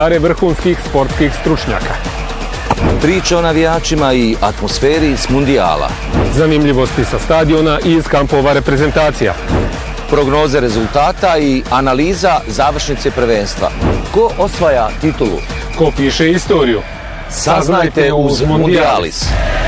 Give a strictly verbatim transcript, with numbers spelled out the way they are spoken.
komentare vrhunskih sportskih stručnjaka. Priče o navijačima i atmosferi s mundijala. Zanimljivosti sa stadiona i iz kampova reprezentacija. Prognoze rezultata i analiza završnice prvenstva. Ko osvaja titulu? Ko piše istoriju? Saznajte uz Mundialis.